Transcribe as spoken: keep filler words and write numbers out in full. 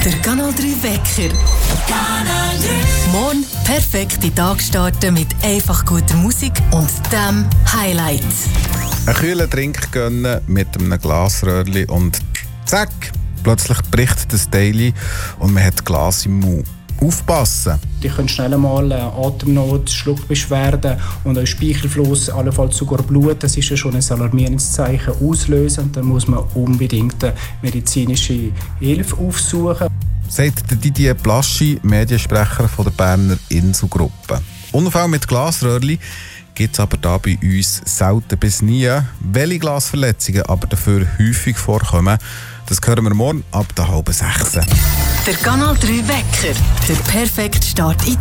Der Kanal drei Wecker. Kanal drei. Morgen perfekt in den Tag starten mit einfach guter Musik und dem Highlight. Einen kühlen Trink gönnen mit einem Glasröhrchen und zack, plötzlich bricht das Daily und man hat Glas im Mund. Aufpassen! Die können schnell mal Atemnot, Schluckbeschwerden und auch Speichelfluss, allenfalls sogar Blut. Das ist ja schon ein alarmierendes Zeichen auslösen. Und dann muss man unbedingt medizinische Hilfe aufsuchen. Sagt Didier Plaschi, Mediensprecher von der Berner Inselgruppe. Unfall mit Glasröhrchen gibt es aber da bei uns selten bis nie. Welche Glasverletzungen aber dafür häufig vorkommen, das hören wir morgen ab der halben sechs. Der Kanal drei Wecker. Der perfekte Start in